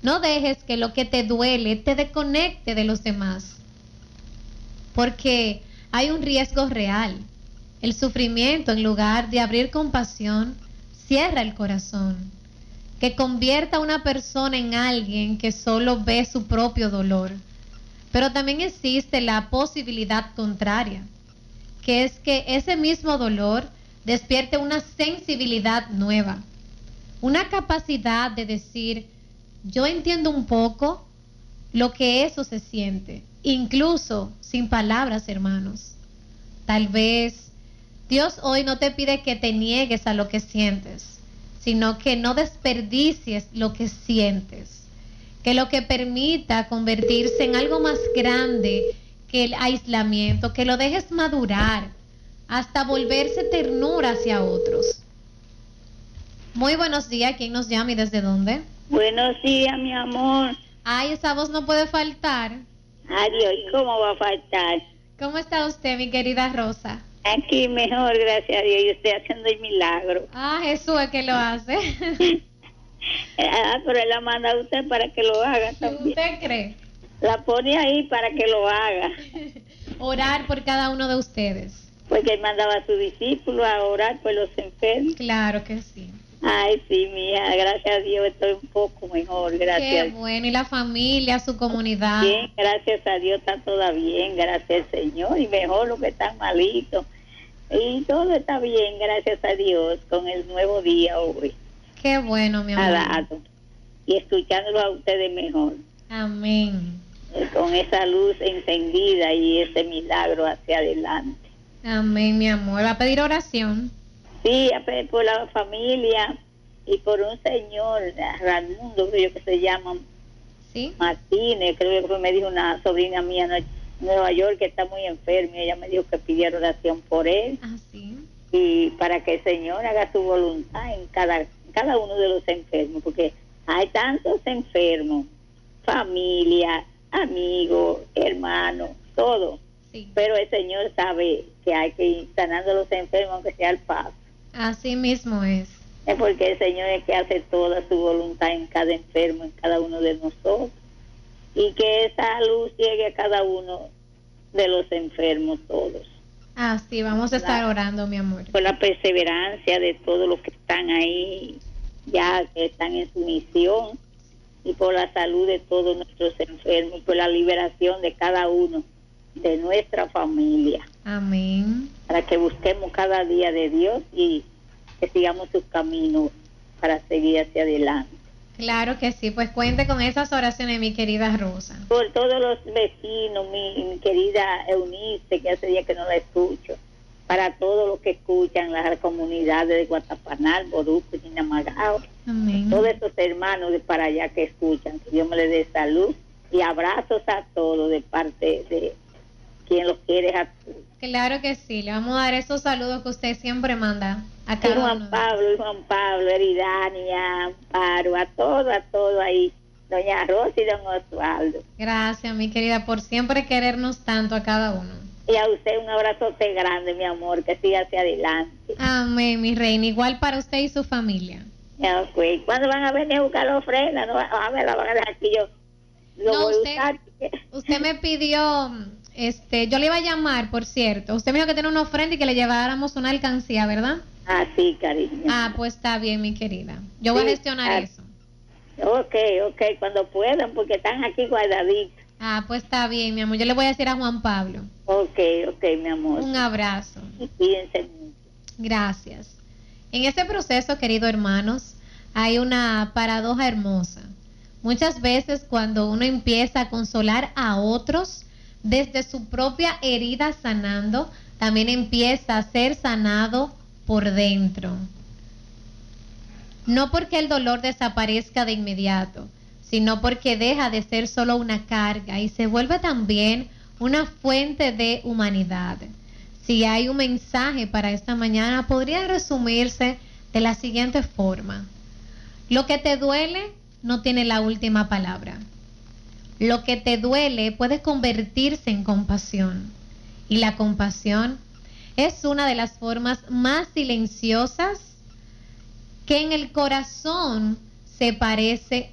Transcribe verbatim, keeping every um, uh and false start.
No dejes que lo que te duele te desconecte de los demás, porque hay un riesgo real. El sufrimiento, en lugar de abrir compasión, cierra el corazón, que convierta a una persona en alguien que solo ve su propio dolor. Pero también existe la posibilidad contraria, que es que ese mismo dolor despierte una sensibilidad nueva, una capacidad de decir: yo entiendo un poco lo que eso se siente, incluso sin palabras, hermanos. Tal vez Dios hoy no te pide que te niegues a lo que sientes, sino que no desperdicies lo que sientes, que lo que permita convertirse en algo más grande que el aislamiento, que lo dejes madurar hasta volverse ternura hacia otros. Muy buenos días, ¿quién nos llama y desde dónde? Buenos días, mi amor. Ay, esa voz no puede faltar. Adiós, ¿y cómo va a faltar? ¿Cómo está usted, mi querida Rosa? Aquí mejor, gracias a Dios, y usted haciendo el milagro. Ah, Jesús es que lo hace. Ah, pero él la manda a usted para que lo haga también. ¿Usted cree? La pone ahí para que lo haga. Orar por cada uno de ustedes. Porque él mandaba a sus discípulos a orar por los enfermos. Claro que sí. Ay, sí, mija, gracias a Dios estoy un poco mejor, gracias. Qué bueno, y la familia, su comunidad. Bien, gracias a Dios está todo bien, gracias al Señor, y mejor los que están malitos. Y todo está bien, gracias a Dios, con el nuevo día hoy. Qué bueno, mi amor. Alado. Y escuchándolo a ustedes mejor. Amén. Eh, con esa luz encendida y ese milagro hacia adelante. Amén, mi amor. ¿Va a pedir oración? Sí, a pedir por la familia y por un señor, Raimundo, creo que se llama. Sí. Martínez, creo que me dijo una sobrina mía en Nueva York que está muy enferma, y ella me dijo que pidiera oración por él. Ah, sí. Y para que el Señor haga su voluntad en cada, en cada uno de los enfermos, porque hay tantos enfermos, familia, amigos, hermanos, todo. Sí. Pero el Señor sabe que hay que ir sanando a los enfermos, aunque sea al paso. Así mismo es. Es porque el Señor es que hace toda su voluntad en cada enfermo, en cada uno de nosotros. Y que esa luz llegue a cada uno de los enfermos todos. Así, vamos a estar orando, mi amor. Por la perseverancia de todos los que están ahí, ya que están en su misión, y por la salud de todos nuestros enfermos, y por la liberación de cada uno de nuestra familia. Amén. Para que busquemos cada día de Dios y que sigamos sus caminos para seguir hacia adelante. Claro que sí, pues cuente con esas oraciones, mi querida Rosa. Por todos los vecinos, mi, mi querida Eunice, que hace días que no la escucho, para todos los que escuchan, las comunidades de Guatapanal, Boruco, Chinamagao, amén. Todos esos hermanos de para allá que escuchan, que Dios me les dé salud y abrazos a todos de parte de quien los quiere a todos. Claro que sí, le vamos a dar esos saludos que usted siempre manda a cada y Juan uno. Pablo, y Juan Pablo, Eridania, Amparo, a todo, a todo ahí, doña Rosa y don Osvaldo. Gracias, mi querida, por siempre querernos tanto a cada uno. Y a usted un abrazote grande, mi amor, que siga hacia adelante. Amén, mi reina, igual para usted y su familia. Ya, pues, ¿cuándo van a venir a buscar la ofrenda? No, a ver, la van a dejar aquí yo. Lo no, voy usted, a usar. usted me pidió, este, yo le iba a llamar, por cierto. Usted me dijo que tiene una ofrenda y que le lleváramos una alcancía, ¿verdad? Ah, sí, cariño. Ah, pues está bien, mi querida. Yo voy sí, a gestionar ah, eso. Ok, ok, cuando puedan, porque están aquí guardaditos. Ah, pues está bien, mi amor. Yo le voy a decir a Juan Pablo. Ok, ok, mi amor. Un abrazo. Y cuídense mucho. Gracias. En este proceso, queridos hermanos, hay una paradoja hermosa. Muchas veces cuando uno empieza a consolar a otros desde su propia herida sanando, también empieza a ser sanado por dentro. No porque el dolor desaparezca de inmediato, sino porque deja de ser solo una carga y se vuelve también una fuente de humanidad. Si hay un mensaje para esta mañana, podría resumirse de la siguiente forma: lo que te duele no tiene la última palabra. Lo que te duele puede convertirse en compasión, y la compasión es una de las formas más silenciosas que en el corazón se parece